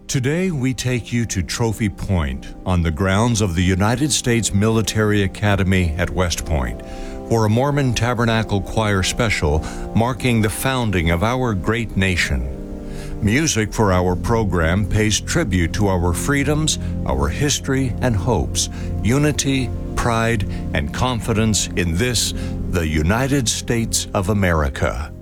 Today, we take you to Trophy Point on the grounds of the United States Military Academy at West Point for a Mormon Tabernacle Choir special marking the founding of our great nation. Music for our program pays tribute to our freedoms, our history and hopes, unity, pride, and confidence in this, the United States of America.